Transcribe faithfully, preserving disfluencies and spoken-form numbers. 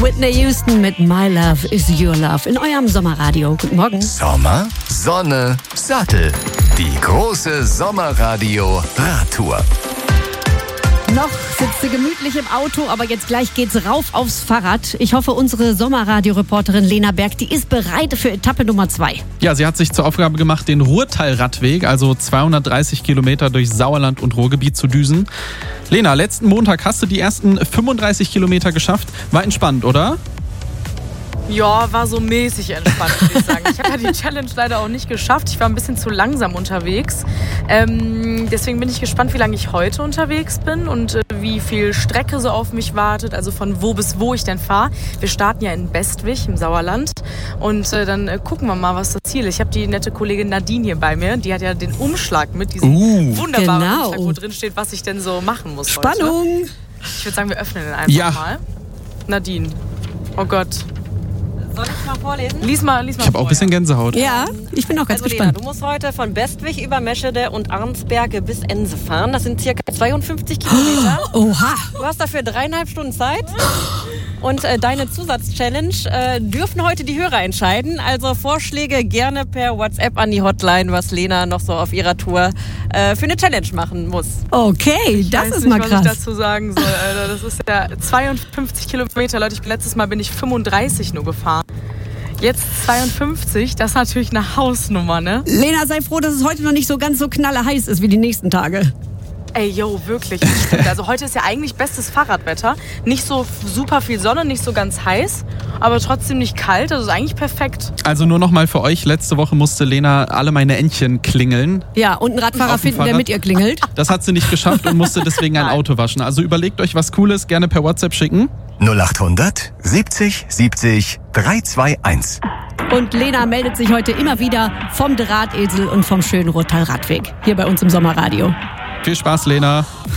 Whitney Houston mit My Love is Your Love in eurem Sommerradio. Guten Morgen. Sommer, Sonne, Sattel. Die große Sommerradio-Radtour. Noch sitzt sie gemütlich im Auto, aber jetzt gleich geht's rauf aufs Fahrrad. Ich hoffe, unsere Sommerradio-Reporterin Lena Berg, die ist bereit für Etappe Nummer zwei. Ja, sie hat sich zur Aufgabe gemacht, den Ruhrtal-Radweg, also zweihundertdreißig Kilometer durch Sauerland und Ruhrgebiet zu düsen. Lena, letzten Montag hast du die ersten fünfunddreißig Kilometer geschafft. War entspannt, oder? Ja, war so mäßig entspannt, würde ich sagen. Ich habe ja die Challenge leider auch nicht geschafft. Ich war ein bisschen zu langsam unterwegs. Ähm, deswegen bin ich gespannt, wie lange ich heute unterwegs bin und äh, wie viel Strecke so auf mich wartet. Also von wo bis wo ich denn fahre. Wir starten ja in Bestwig im Sauerland. Und äh, dann äh, gucken wir mal, was das Ziel ist. Ich habe die nette Kollegin Nadine hier bei mir. Die hat ja den Umschlag mit, diesen uh, wunderbaren genau. Umschlag, wo drin steht, was ich denn so machen muss. Spannung! Heute. Ich würde sagen, wir öffnen den einfach ja. mal. Nadine. Oh Gott. Soll ich mal vorlesen? Lies mal, lies mal Ich habe auch ein bisschen vorher. Gänsehaut. Ja, ich bin auch ganz Also Lena, gespannt. du musst heute von Bestwig über Meschede und Arnsberge bis Ense fahren. Das sind circa zweiundfünfzig Kilometer. Oha! Du hast dafür dreieinhalb Stunden Zeit. Und äh, deine Zusatzchallenge äh, dürfen heute die Hörer entscheiden. Also Vorschläge gerne per WhatsApp an die Hotline, was Lena noch so auf ihrer Tour äh, für eine Challenge machen muss. Okay, das Ich weiß ist nicht, mal was krass. ich dazu sagen soll, Alter. Das ist ja zweiundfünfzig Kilometer, Leute. Ich bin, letztes Mal bin ich fünfunddreißig nur gefahren. Jetzt zweiundfünfzig, das ist natürlich eine Hausnummer, ne? Lena, sei froh, dass es heute noch nicht so ganz so knallerheiß ist wie die nächsten Tage. Ey, yo, wirklich. Das stimmt. Also heute ist ja eigentlich bestes Fahrradwetter. Nicht so super viel Sonne, nicht so ganz heiß, aber trotzdem nicht kalt. Also ist eigentlich perfekt. Also nur noch mal für euch, letzte Woche musste Lena alle meine Entchen klingeln. Ja, und einen Radfahrer Auf dem finden, der Fahrrad. mit ihr klingelt. Das hat sie nicht geschafft und musste deswegen ein Auto waschen. Also überlegt euch was Cooles, gerne per WhatsApp schicken. null achthundert siebzig siebzig dreihunderteinundzwanzig. Und Lena meldet sich heute immer wieder vom Drahtesel und vom schönen Ruhrtal-Radweg. Hier bei uns im Sommerradio. Viel Spaß, Lena.